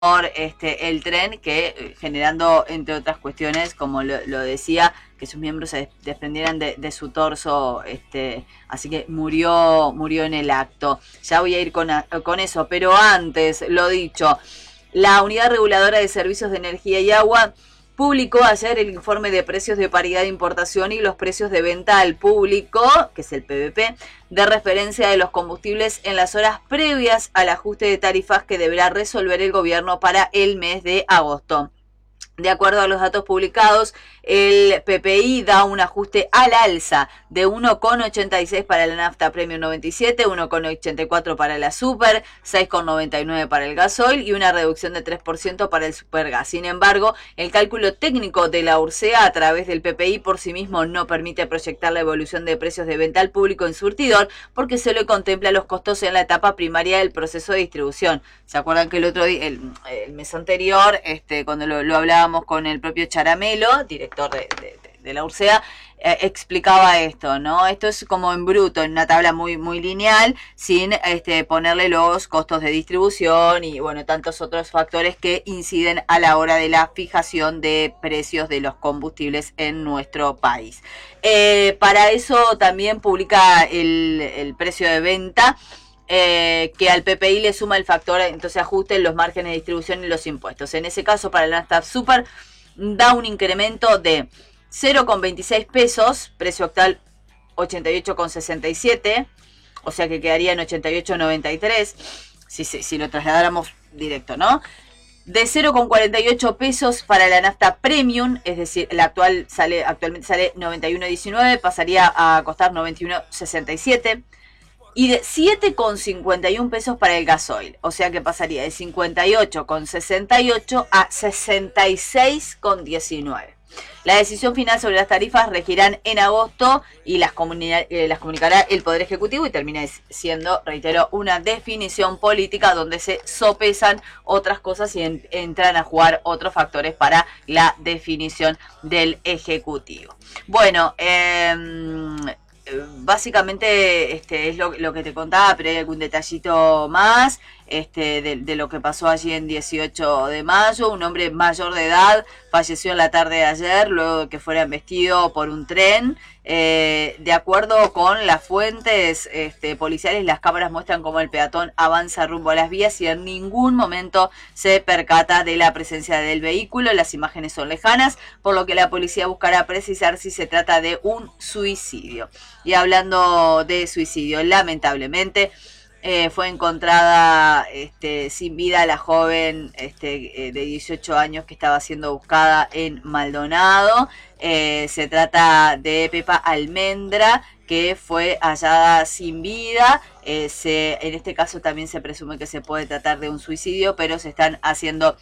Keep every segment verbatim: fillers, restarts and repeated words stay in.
este, el tren, que generando, entre otras cuestiones, como lo, lo decía, que sus miembros se desprendieran de, de su torso, este, así que murió, murió en el acto. Ya voy a ir con, a, con eso, pero antes, lo dicho, la Unidad Reguladora de Servicios de Energía y Agua publicó ayer el informe de precios de paridad de importación y los precios de venta al público, que es el P V P, de referencia de los combustibles en las horas previas al ajuste de tarifas que deberá resolver el gobierno para el mes de agosto. De acuerdo a los datos publicados, el P P I da un ajuste al alza de uno coma ochenta y seis para la nafta Premium noventa y siete, uno coma ochenta y cuatro para la Super, seis coma noventa y nueve para el gasoil y una reducción de tres por ciento para el Supergas. Sin embargo, el cálculo técnico de la URSEA a través del P P I por sí mismo no permite proyectar la evolución de precios de venta al público en surtidor porque solo contempla los costos en la etapa primaria del proceso de distribución. ¿Se acuerdan que el otro día, el, el mes anterior, este, cuando lo, lo hablábamos con el propio Charamelo, director de, de, de la URSEA, eh, explicaba esto, ¿no? Esto es como en bruto, en una tabla muy, muy lineal, sin este, ponerle los costos de distribución y, bueno, tantos otros factores que inciden a la hora de la fijación de precios de los combustibles en nuestro país. Eh, para eso también publica el, el precio de venta, Eh, que al P P I le suma el factor, entonces ajusten los márgenes de distribución y los impuestos. En ese caso, para la nafta Super, da un incremento de cero coma veintiséis pesos, precio actual ochenta y ocho coma sesenta y siete, o sea que quedaría en ochenta y ocho coma noventa y tres, si, si, si lo trasladáramos directo, ¿no? De cero coma cuarenta y ocho pesos para la nafta Premium, es decir, la actual sale, actualmente sale noventa y uno coma diecinueve, pasaría a costar noventa y uno coma sesenta y siete. Y de siete coma cincuenta y uno pesos para el gasoil, o sea que pasaría de cincuenta y ocho coma sesenta y ocho a sesenta y seis coma diecinueve. La decisión final sobre las tarifas regirán en agosto y las, comuni- eh, las comunicará el Poder Ejecutivo y termina siendo, reitero, una definición política donde se sopesan otras cosas y en- entran a jugar otros factores para la definición del Ejecutivo. Bueno, eh, básicamente este es lo, lo que te contaba, pero hay algún detallito más este de, de lo que pasó allí en dieciocho de mayo. Un hombre mayor de edad falleció en la tarde de ayer luego de que fuera embestido por un tren. Eh, de acuerdo con las fuentes este, policiales, las cámaras muestran cómo el peatón avanza rumbo a las vías y en ningún momento se percata de la presencia del vehículo. Las imágenes son lejanas, por lo que la policía buscará precisar si se trata de un suicidio. Y hablando de suicidio, lamentablemente eh, fue encontrada este, sin vida la joven este, eh, de dieciocho años que estaba siendo buscada en Maldonado. Eh, se trata de Pepa Almendra, que fue hallada sin vida. Eh, se, en este caso también se presume que se puede tratar de un suicidio, pero se están haciendo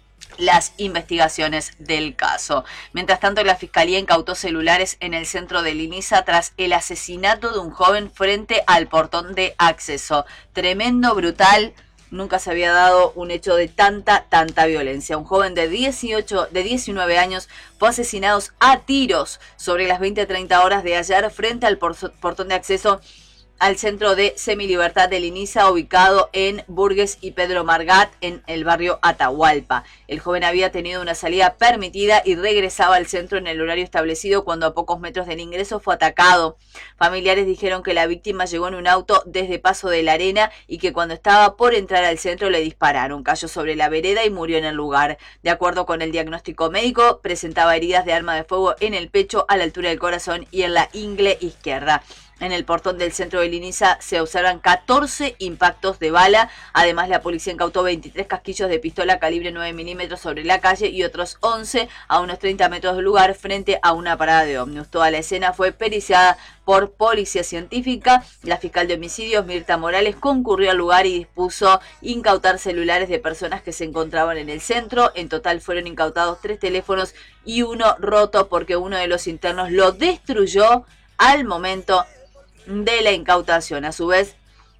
las investigaciones del caso. Mientras tanto, la Fiscalía incautó celulares en el centro de Liniza tras el asesinato de un joven frente al portón de acceso. Tremendo, brutal. Nunca se había dado un hecho de tanta, tanta violencia. Un joven de dieciocho, de diecinueve años fue asesinado a tiros sobre las veinte treinta horas de ayer frente al portón de acceso al centro de semilibertad de Liniza, ubicado en Burgues y Pedro Margat, en el barrio Atahualpa. El joven había tenido una salida permitida y regresaba al centro en el horario establecido cuando a pocos metros del ingreso fue atacado. Familiares dijeron que la víctima llegó en un auto desde Paso de la Arena y que cuando estaba por entrar al centro le dispararon. Cayó sobre la vereda y murió en el lugar. De acuerdo con el diagnóstico médico, presentaba heridas de arma de fuego en el pecho, a la altura del corazón y en la ingle izquierda. En el portón del centro de Liniza se observan catorce impactos de bala. Además, la policía incautó veintitrés casquillos de pistola calibre nueve milímetros sobre la calle y otros once a unos treinta metros del lugar frente a una parada de ómnibus. Toda la escena fue periciada por policía científica. La fiscal de homicidios, Mirta Morales, concurrió al lugar y dispuso incautar celulares de personas que se encontraban en el centro. En total fueron incautados tres teléfonos y uno roto porque uno de los internos lo destruyó al momento de la incautación. A su vez,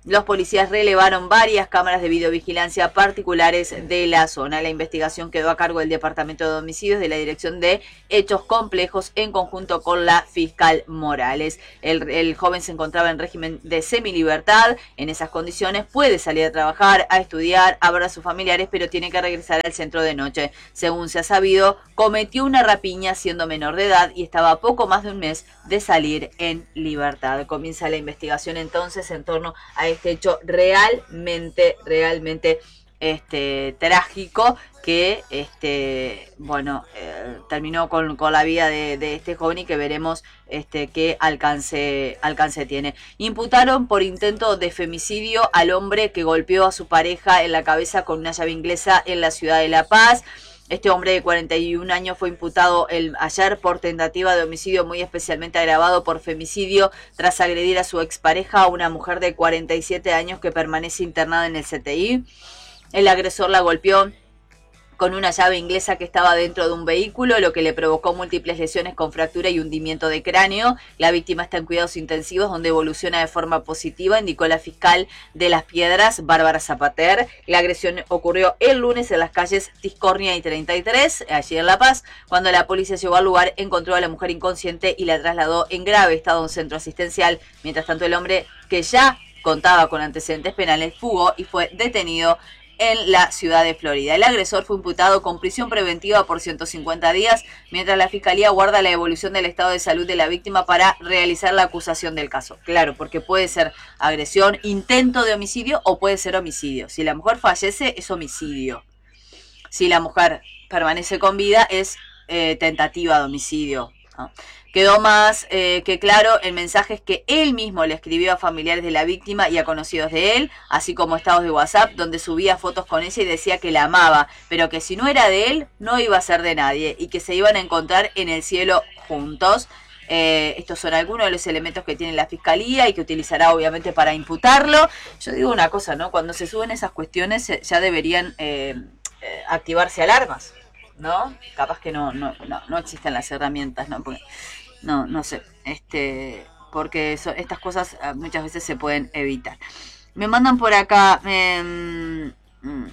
Los policías relevaron varias cámaras de videovigilancia particulares de la zona. La investigación quedó a cargo del Departamento de Homicidios de la Dirección de Hechos Complejos en conjunto con la fiscal Morales. El, el joven se encontraba en régimen de semilibertad. En esas condiciones puede salir a trabajar, a estudiar, a ver a sus familiares, pero tiene que regresar al centro de noche. Según se ha sabido, cometió una rapiña siendo menor de edad y estaba a poco más de un mes de salir en libertad. Comienza la investigación entonces en torno a este hecho realmente, realmente este, trágico que este, bueno, eh, terminó con, con la vida de, de este joven y que veremos este, qué alcance, alcance tiene. Imputaron por intento de femicidio al hombre que golpeó a su pareja en la cabeza con una llave inglesa en la ciudad de La Paz. Este hombre de cuarenta y un años fue imputado el, ayer por tentativa de homicidio muy especialmente agravado por femicidio tras agredir a su expareja, una mujer de cuarenta y siete años que permanece internada en el C T I. El agresor la golpeó con una llave inglesa que estaba dentro de un vehículo, lo que le provocó múltiples lesiones con fractura y hundimiento de cráneo. La víctima está en cuidados intensivos donde evoluciona de forma positiva, indicó la fiscal de Las Piedras, Bárbara Zapater. La agresión ocurrió el lunes en las calles Tiscornia y treinta y tres, allí en La Paz. Cuando la policía llegó al lugar, encontró a la mujer inconsciente y la trasladó en grave estado a un centro asistencial. Mientras tanto, el hombre, que ya contaba con antecedentes penales, fugó y fue detenido en la ciudad de Florida. El agresor fue imputado con prisión preventiva por ciento cincuenta días, mientras la fiscalía guarda la evolución del estado de salud de la víctima para realizar la acusación del caso. Claro, porque puede ser agresión, intento de homicidio o puede ser homicidio. Si la mujer fallece, es homicidio. Si la mujer permanece con vida, es eh, tentativa de homicidio, ¿no? Quedó más eh, que claro en mensajes que él mismo le escribió a familiares de la víctima y a conocidos de él, así como estados de WhatsApp donde subía fotos con ella y decía que la amaba, pero que si no era de él, no iba a ser de nadie y que se iban a encontrar en el cielo juntos. Eh, estos son algunos de los elementos que tiene la fiscalía y que utilizará obviamente para imputarlo. Yo digo una cosa, ¿no? Cuando se suben esas cuestiones ya deberían eh, eh, activarse alarmas, ¿no? Capaz que no, no, no, no existen las herramientas, ¿no? Porque, no, no sé, este, porque eso, estas cosas muchas veces se pueden evitar. Me mandan por acá, eh, mm,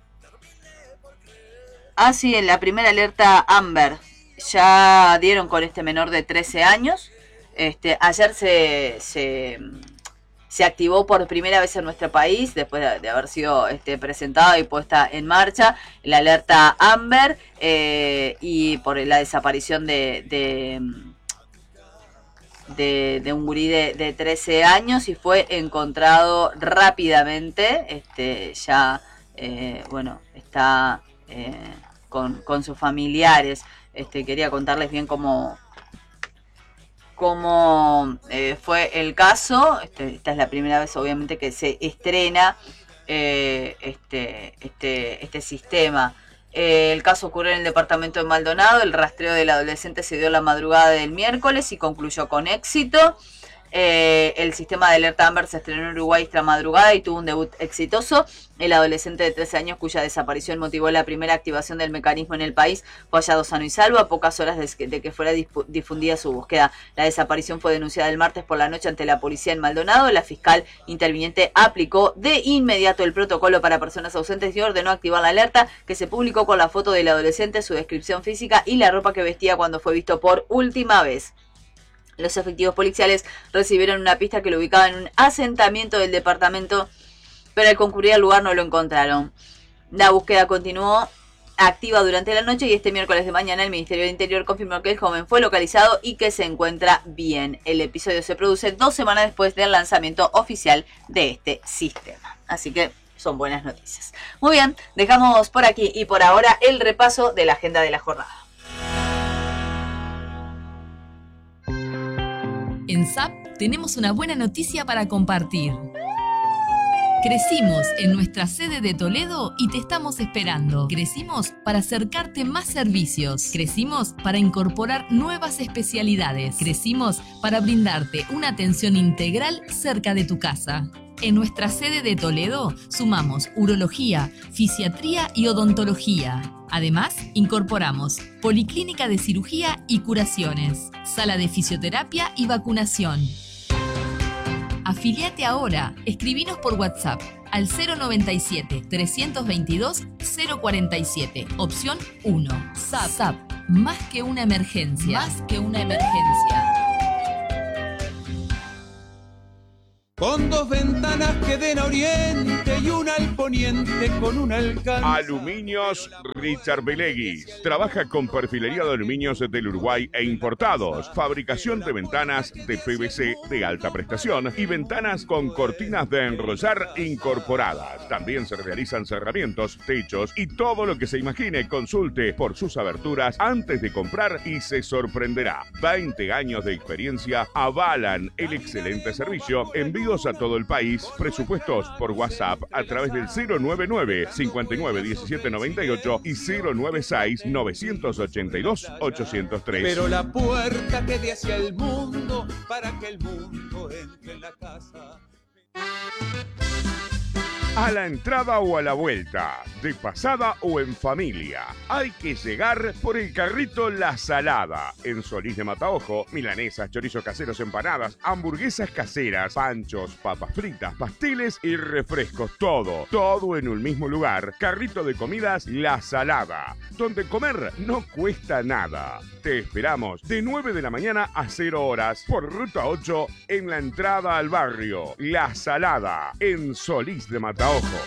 ah sí, en la primera alerta Amber, ya dieron con este menor de trece años, este, ayer se, se, se activó por primera vez en nuestro país, después de, de haber sido este, presentada y puesta en marcha, la alerta Amber, eh, y por la desaparición de... de De, de un gurí de, de trece años y fue encontrado rápidamente, este, ya, eh, bueno, está eh, con, con sus familiares. Este, quería contarles bien cómo, cómo eh, fue el caso. Este, esta es la primera vez, obviamente, que se estrena eh, este, este, este sistema. Eh, el caso ocurrió en el departamento de Maldonado. El rastreo del adolescente se dio la madrugada del miércoles y concluyó con éxito. Eh, el sistema de alerta Amber se estrenó en Uruguay esta madrugada y tuvo un debut exitoso. El adolescente de trece años, cuya desaparición motivó la primera activación del mecanismo en el país, fue hallado sano y salvo a pocas horas de que, de que fuera difundida su búsqueda. La desaparición fue denunciada el martes por la noche ante la policía en Maldonado. La fiscal interviniente aplicó de inmediato el protocolo para personas ausentes y ordenó activar la alerta, que se publicó con la foto del adolescente, su descripción física y la ropa que vestía cuando fue visto por última vez. Los efectivos policiales recibieron una pista que lo ubicaba en un asentamiento del departamento, pero al concurrir al lugar no lo encontraron. La búsqueda continuó activa durante la noche y este miércoles de mañana el Ministerio del Interior confirmó que el joven fue localizado y que se encuentra bien. El episodio se produce dos semanas después del lanzamiento oficial de este sistema. Así que son buenas noticias. Muy bien, dejamos por aquí y por ahora el repaso de la agenda de la jornada. En S A P tenemos una buena noticia para compartir. Crecimos en nuestra sede de Toledo y te estamos esperando. Crecimos para acercarte más servicios. Crecimos para incorporar nuevas especialidades. Crecimos para brindarte una atención integral cerca de tu casa. En nuestra sede de Toledo sumamos urología, fisiatría y odontología. Además, incorporamos policlínica de cirugía y curaciones, sala de fisioterapia y vacunación. Afiliate ahora. Escribinos por WhatsApp al cero noventa y siete, trescientos veintidós, cero cuarenta y siete. Opción uno. S A P. S A P. Más que una emergencia. Más que una emergencia. Con dos ventanas que den a oriente y una al poniente con un alcance. Aluminios Richard Beleguis. Trabaja con perfilería de aluminios del Uruguay e importados. Fabricación de ventanas de P V C de alta prestación y ventanas con cortinas de enrollar incorporadas. También se realizan cerramientos, techos y todo lo que se imagine. Consulte por sus aberturas antes de comprar y se sorprenderá. veinte años de experiencia avalan el excelente servicio. Envíos a todo el país. Presupuestos por WhatsApp a través del cero noventa y nueve, cincuenta y nueve, diecisiete noventa y ocho y cero noventa y seis, novecientos ochenta y dos, ochocientos tres. Pero la puerta que dé hacia el mundo para que el mundo entre en la casa. A la entrada o a la vuelta, de pasada o en familia, hay que llegar por el carrito La Salada. En Solís de Mataojo, milanesas, chorizos caseros, empanadas, hamburguesas caseras, panchos, papas fritas, pasteles y refrescos. Todo, todo en un mismo lugar. Carrito de comidas La Salada, donde comer no cuesta nada. Te esperamos de nueve de la mañana a cero horas por Ruta ocho en la entrada al barrio. La Salada, en Solís de Mataojo.